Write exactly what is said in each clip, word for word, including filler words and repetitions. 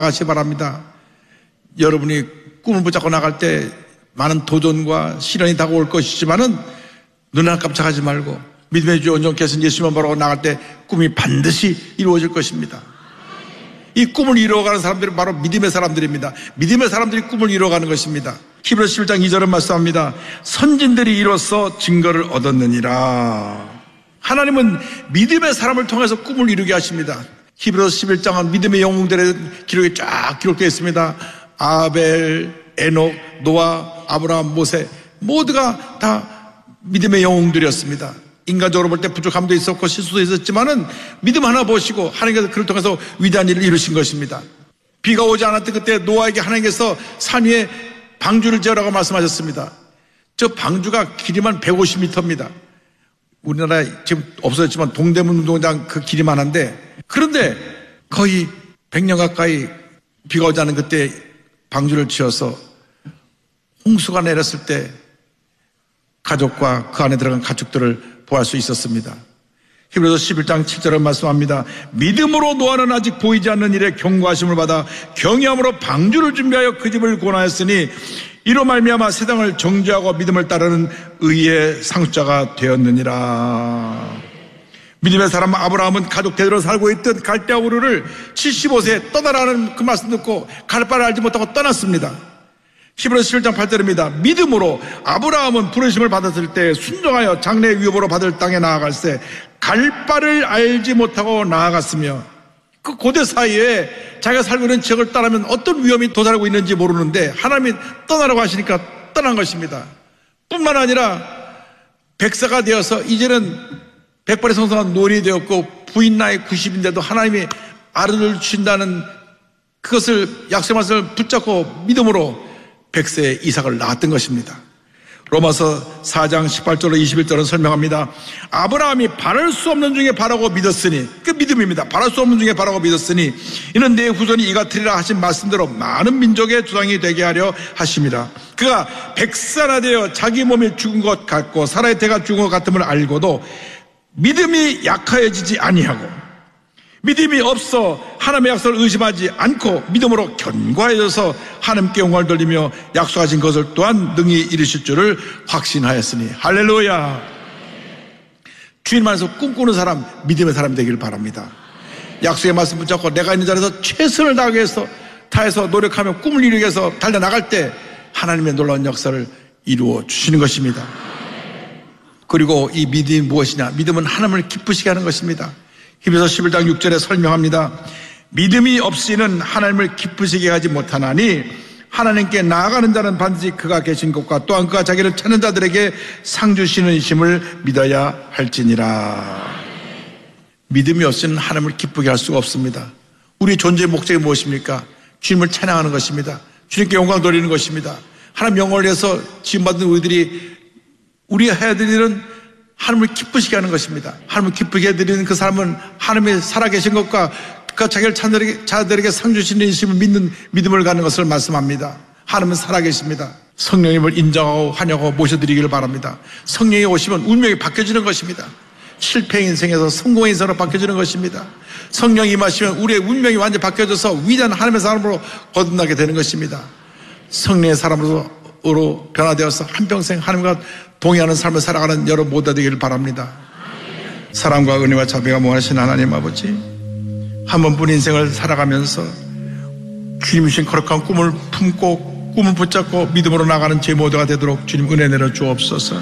나가시 바랍니다. 여러분이 꿈을 붙잡고 나갈 때 많은 도전과 시련이 다가올 것이지만은 눈 하나 깜짝하지 말고 믿음의 주 온전케 하신 예수님만 바라고 나갈 때 꿈이 반드시 이루어질 것입니다. 이 꿈을 이루어가는 사람들은 바로 믿음의 사람들입니다. 믿음의 사람들이 꿈을 이루어가는 것입니다. 히브리서 십일 장 이 절은 말씀합니다. 선진들이 이로써 증거를 얻었느니라. 하나님은 믿음의 사람을 통해서 꿈을 이루게 하십니다. 히브리서 십일 장은 믿음의 영웅들의 기록이 쫙 기록되어 있습니다. 아벨, 에녹, 노아, 아브라함, 모세 모두가 다 믿음의 영웅들이었습니다. 인간적으로 볼 때 부족함도 있었고 실수도 있었지만은 믿음 하나 보시고 하나님께서 그를 통해서 위대한 일을 이루신 것입니다. 비가 오지 않았던 그때 노아에게 하나님께서 산 위에 방주를 지으라고 말씀하셨습니다. 저 방주가 길이만 백오십 미터입니다. 우리나라에 지금 없어졌지만 동대문 운동장 그 길이만 한데, 그런데 거의 백 년 가까이 비가 오지 않은 그때 방주를 지어서 홍수가 내렸을 때 가족과 그 안에 들어간 가축들을 보할 수 있었습니다. 히브리서 십일 장 칠 절은 말씀합니다. 믿음으로 노아는 아직 보이지 않는 일에 경고하심을 받아 경외함으로 방주를 준비하여 그 집을 권하였으니 이로 말미암아 세상을 정죄하고 믿음을 따르는 의의 상속자가 되었느니라. 믿음의 사람 아브라함은 가족 대대로 살고 있던 갈대아 우르를 칠십오 세에 떠나라는 그 말씀 듣고 갈 바를 알지 못하고 떠났습니다. 히브리서 십일 장 팔 절입니다. 믿음으로 아브라함은 부르심을 받았을 때 순종하여 장래의 위협으로 받을 땅에 나아갈새 갈 바를 알지 못하고 나아갔으며, 그 고대 사이에 자기가 살고 있는 지역을 떠나면 어떤 위험이 도달하고 있는지 모르는데 하나님이 떠나라고 하시니까 떠난 것입니다. 뿐만 아니라 백세가 되어서 이제는 백발의 성성한 노인이 되었고 부인 나이 구십인데도 하나님이 아들을 주신다는 그것을 약속의 말씀을 붙잡고 믿음으로 백세의 이삭을 낳았던 것입니다. 로마서 사 장 십팔 절로 이십일 절은 설명합니다. 아브라함이 바랄 수 없는 중에 바라고 믿었으니, 그 믿음입니다. 바랄 수 없는 중에 바라고 믿었으니 이는 내 후손이 이같으리라 하신 말씀대로 많은 민족의 조상이 되게 하려 하심이라. 그가 백세나 되어 자기 몸이 죽은 것 같고 사라의 태가 죽은 것 같음을 알고도 믿음이 약하여지지 아니하고 믿음이 없어 하나님의 약속을 의심하지 않고 믿음으로 견고해져서 하나님께 영광을 돌리며 약속하신 것을 또한 능히 이루실 줄을 확신하였으니. 할렐루야. 주님 안에서 꿈꾸는 사람, 믿음의 사람이 되기를 바랍니다. 약속의 말씀 붙잡고 내가 있는 자리에서 최선을 다하기 위해서 다해서 노력하며 꿈을 이루기 위해서 달려나갈 때 하나님의 놀라운 역사를 이루어 주시는 것입니다. 그리고 이 믿음이 무엇이냐? 믿음은 하나님을 기쁘시게 하는 것입니다. 히브리서 십일 장 육 절에 설명합니다. 믿음이 없이는 하나님을 기쁘시게 하지 못하나니 하나님께 나아가는 자는 반드시 그가 계신 곳과 또한 그가 자기를 찾는 자들에게 상 주시는 이심을 믿어야 할지니라. 믿음이 없이는 하나님을 기쁘게 할 수가 없습니다. 우리 존재의 목적이 무엇입니까? 주님을 찬양하는 것입니다. 주님께 영광 돌리는 것입니다. 하나님 영광을 위해서 지음받은 우리들이 우리가 해야 될 일은 하나님을 기쁘시게 하는 것입니다. 하나님을 기쁘게 해드리는 그 사람은 하나님이 살아계신 것과 그 자기를 찾는 자들에게 상 주시는 이심을 믿는 믿음을 갖는 것을 말씀합니다. 하나님은 살아계십니다. 성령님을 인정하고 환영하고 모셔드리기를 바랍니다. 성령이 오시면 운명이 바뀌어지는 것입니다. 실패의 인생에서 성공의 인생으로 바뀌어지는 것입니다. 성령이 임하시면 우리의 운명이 완전히 바뀌어져서 위대한 하나님의 사람으로 거듭나게 되는 것입니다. 성령의 사람으로 변화되어서 한평생 하나님과 동의하는 삶을 살아가는 여러분 모두 되기를 바랍니다. 사랑과 은혜와 자비가 무한하신 하나님 아버지, 한 번뿐 인생을 살아가면서 주님 주신 거룩한 꿈을 품고 꿈을 붙잡고 믿음으로 나가는 제 모두가 되도록 주님 은혜 내려 주옵소서.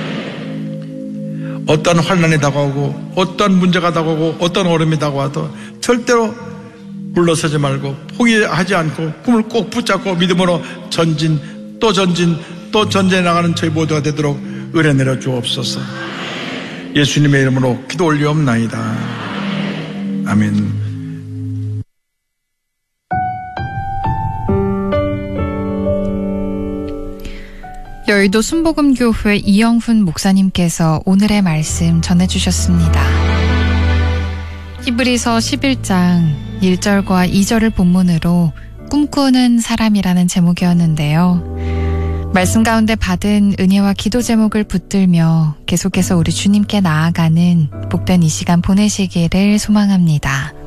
어떤 환난이 다가오고 어떤 문제가 다가오고 어떤 어려움이 다가와도 절대로 물러서지 말고 포기하지 않고 꿈을 꼭 붙잡고 믿음으로 전진 또 전진 또 전진해 나가는 저희 모두가 되도록 은혜 내려 주옵소서. 예수님의 이름으로 기도 올리옵나이다. 아멘. 여의도 순복음교회 이영훈 목사님께서 오늘의 말씀 전해주셨습니다. 히브리서 십일 장 일 절과 이 절을 본문으로 꿈꾸는 사람이라는 제목이었는데요. 말씀 가운데 받은 은혜와 기도 제목을 붙들며 계속해서 우리 주님께 나아가는 복된 이 시간 보내시기를 소망합니다.